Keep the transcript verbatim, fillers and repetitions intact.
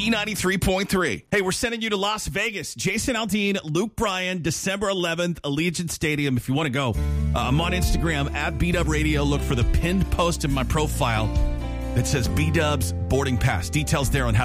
B ninety-three point three. Hey, we're sending you to Las Vegas. Jason Aldean, Luke Bryan, December eleventh, Allegiant Stadium. If you want to go, uh, I'm on Instagram at B Dub Radio. Look for the pinned post in my profile that says B Dub's boarding pass. Details there on how to